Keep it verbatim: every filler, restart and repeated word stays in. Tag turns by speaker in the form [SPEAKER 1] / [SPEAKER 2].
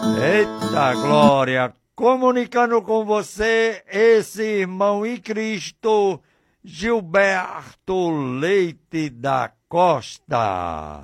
[SPEAKER 1] Eita glória! Comunicando com você, esse irmão em Cristo, Gilberto Leite da Costa.